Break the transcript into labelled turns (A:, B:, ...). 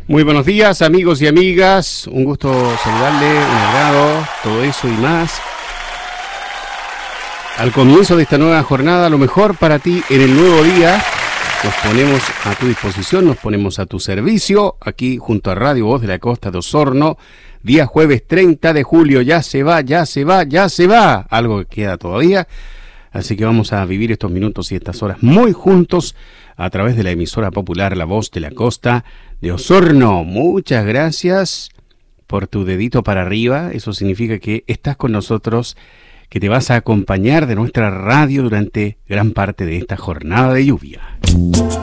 A: Muy buenos días, amigos y amigas. Un gusto saludarle, un agrado, todo eso y más. Al comienzo de esta nueva jornada, lo mejor para ti en el nuevo día. Nos ponemos a tu disposición, nos ponemos a tu servicio, aquí junto a Radio Voz de la Costa de Osorno. Día jueves 30 de julio, ya se va. Algo que queda todavía. Así que vamos a vivir estos minutos y estas horas muy juntos a través de la emisora popular La Voz de la Costa de Osorno. Muchas gracias por tu dedito para arriba. Eso significa que estás con nosotros, que te vas a acompañar de nuestra radio durante gran parte de esta jornada de lluvia.